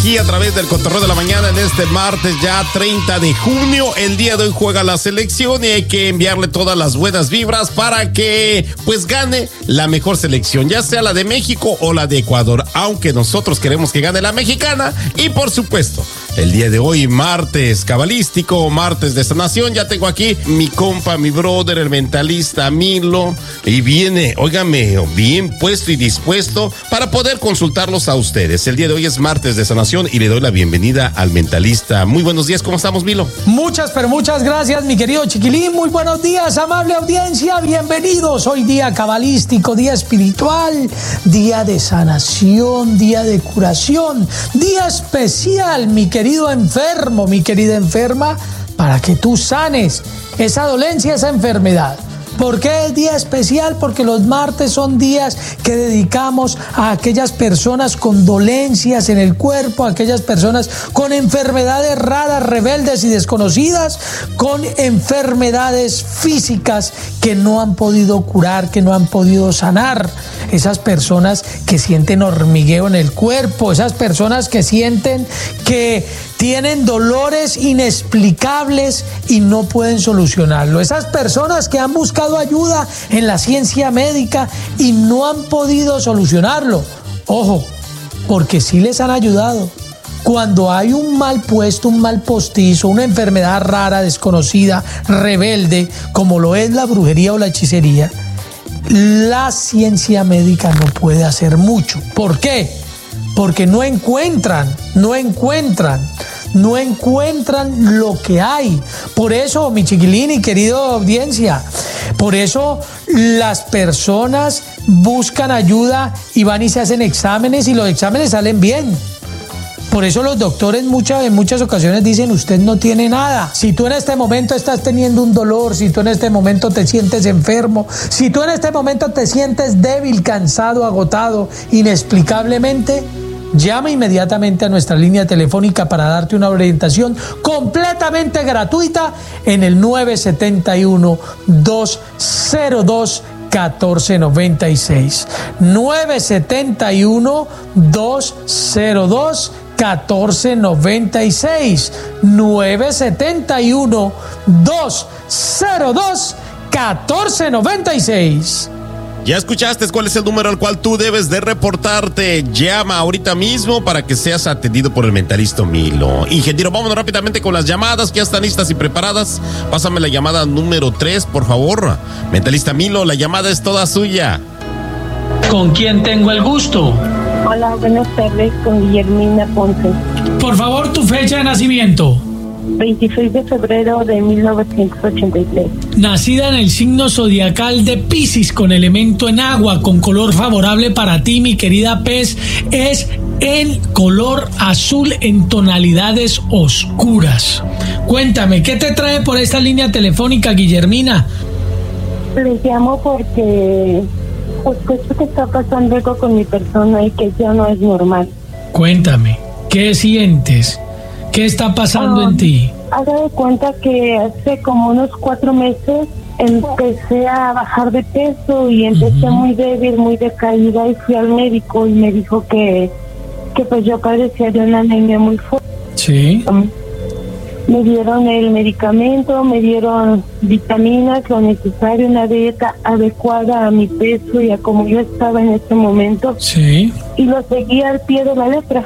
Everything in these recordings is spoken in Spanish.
aquí a través del Cotorreo de la Mañana en este martes ya 30 de junio. El día de hoy juega la selección y hay que enviarle todas las buenas vibras para que pues gane la mejor selección, ya sea la de México o la de Ecuador, aunque nosotros queremos que gane la mexicana. Y por supuesto, el día de hoy, martes cabalístico, martes de sanación, ya tengo aquí mi compa, mi brother, el mentalista Milo, y viene, óigame, bien puesto y dispuesto para poder consultarlos a ustedes. El día de hoy es martes de sanación y le doy la bienvenida al mentalista. Muy buenos días, ¿cómo estamos, Milo? Muchas gracias, mi querido Chiquilín. Muy buenos días, amable audiencia, bienvenidos. Hoy día cabalístico, día espiritual, día de sanación, día de curación, día especial, mi querido enfermo, mi querida enferma, para que tú sanes esa dolencia, esa enfermedad. ¿Por qué es día especial? Porque los martes son días que dedicamos a aquellas personas con dolencias en el cuerpo, a aquellas personas con enfermedades raras, rebeldes y desconocidas, con enfermedades físicas que no han podido curar, que no han podido sanar. Esas personas que sienten hormigueo en el cuerpo, esas personas que sienten que tienen dolores inexplicables y no pueden solucionarlo. Esas personas que han buscado ayuda en la ciencia médica y no han podido solucionarlo. Ojo, porque sí les han ayudado. Cuando hay un mal puesto, un mal postizo, una enfermedad rara, desconocida, rebelde, como lo es la brujería o la hechicería, la ciencia médica no puede hacer mucho. ¿Por qué? Porque no encuentran lo que hay. Por eso, mi chiquilín y querido audiencia, por eso las personas buscan ayuda y van y se hacen exámenes y los exámenes salen bien. Por eso los doctores en muchas ocasiones dicen: usted no tiene nada. Si tú en este momento estás teniendo un dolor, si tú en este momento te sientes enfermo, si tú en este momento te sientes débil, cansado, agotado, inexplicablemente, llama inmediatamente a nuestra línea telefónica para darte una orientación completamente gratuita en el 971-202-1496. 971-202-1496. 971-202-1496. Ya escuchaste cuál es el número al cual tú debes de reportarte. Llama ahorita mismo para que seas atendido por el mentalista Milo. Ingeniero, vámonos rápidamente con las llamadas que ya están listas y preparadas. Pásame la llamada número 3, por favor. Mentalista Milo, la llamada es toda suya. ¿Con quién tengo el gusto? Hola, buenas tardes, con Guillermina Ponce. Por favor, tu fecha de nacimiento. 26 de febrero de 1983. Nacida en el signo zodiacal de Piscis, con elemento en agua, con color favorable para ti, mi querida pez, es el color azul en tonalidades oscuras. Cuéntame, ¿qué te trae por esta línea telefónica, Guillermina? Les llamo porque sospecho que está pasando algo con mi persona y que ya no es normal. Cuéntame, ¿qué sientes? ¿Qué está pasando en ti? Haga de cuenta que hace como unos 4 meses empecé a bajar de peso y empecé muy débil, muy decaída, y fui al médico y me dijo que pues yo padecía de una anemia muy fuerte. Sí. Me dieron el medicamento, me dieron vitaminas, lo necesario, una dieta adecuada a mi peso y a como yo estaba en ese momento. Sí. Y lo seguí al pie de la letra.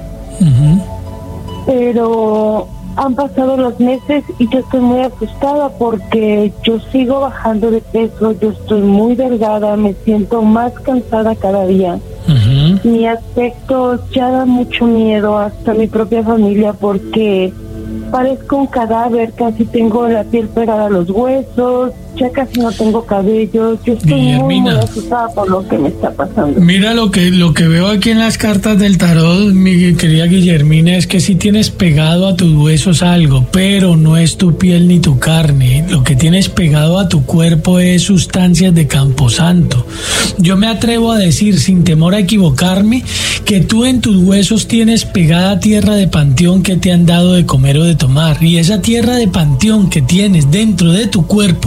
Pero han pasado los meses y yo estoy muy asustada porque yo sigo bajando de peso, yo estoy muy delgada, me siento más cansada cada día. Mi aspecto ya da mucho miedo hasta mi propia familia porque parezco un cadáver, casi tengo la piel pegada a los huesos, ya casi no tengo cabello. Yo estoy muy asustada por lo que me está pasando. Mira, lo que veo aquí en las cartas del tarot, mi querida Guillermina, es que sí tienes pegado a tus huesos algo, pero no es tu piel ni tu carne. Lo que tienes pegado a tu cuerpo es sustancias de camposanto. Yo me atrevo a decir, sin temor a equivocarme, que tú en tus huesos tienes pegada tierra de panteón que te han dado de comer o de tomar, y esa tierra de panteón que tienes dentro de tu cuerpo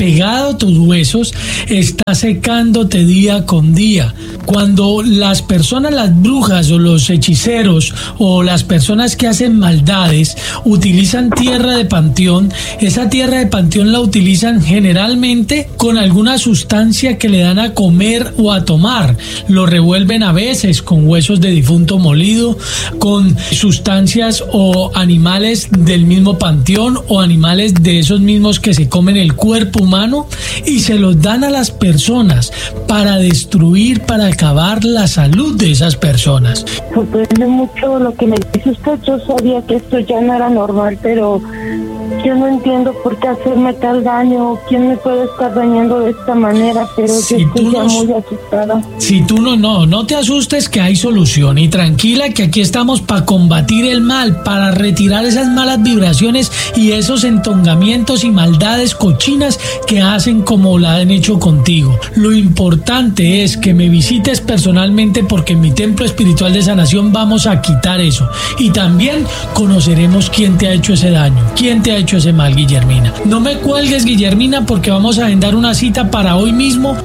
pegado a tus huesos, está secándote día con día. Cuando las personas, las brujas o los hechiceros o las personas que hacen maldades utilizan tierra de panteón, esa tierra de panteón la utilizan generalmente con alguna sustancia que le dan a comer o a tomar. Lo revuelven a veces con huesos de difunto molido, con sustancias o animales del mismo panteón o animales de esos mismos que se comen el cuerpo humano, y se los dan a las personas para destruir, para acabar la salud de esas personas. Sorprende mucho lo que me dice usted. Yo sabía que esto ya no era normal, pero yo no entiendo por qué hacerme tal daño. ¿Quién me puede estar dañando de esta manera? Pero yo estoy ya muy asustada. Si tú no te asustes, que hay solución, y tranquila que aquí estamos para combatir el mal, para retirar esas malas vibraciones y esos entongamientos y maldades cochinas que hacen como la han hecho contigo. Lo importante es que me visites personalmente, porque en mi templo espiritual de sanación vamos a quitar eso, y también conoceremos quién te ha hecho ese daño, quién te ha hecho ese mal, Guillermina. No me cuelgues, Guillermina, porque vamos a agendar una cita para hoy mismo.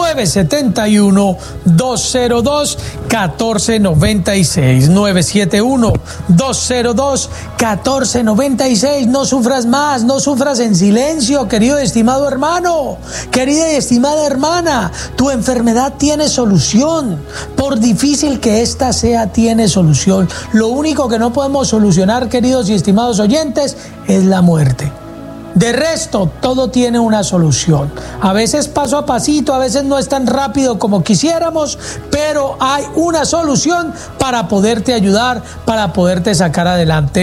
971-202-1496 971-202-1496. No sufras más, no sufras en silencio, querido y estimado hermano, querida y estimada hermana. Tu enfermedad tiene solución. Por difícil que ésta sea, tiene solución. Lo único que no podemos solucionar, queridos y estimados oyentes, es la muerte. De resto, todo tiene una solución. A veces paso a pasito, a veces no es tan rápido como quisiéramos, pero hay una solución para poderte ayudar, para poderte sacar adelante.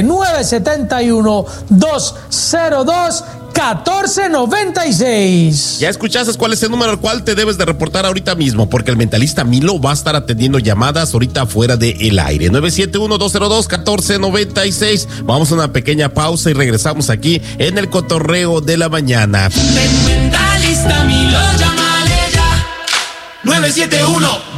971-202-1496. Ya escuchaste cuál es el número al cual te debes de reportar ahorita mismo, porque el mentalista Milo va a estar atendiendo llamadas ahorita fuera del aire. 971-202-1496. Vamos a una pequeña pausa y regresamos aquí en el cotorreo de la mañana. El mentalista Milo, llámale ya. 971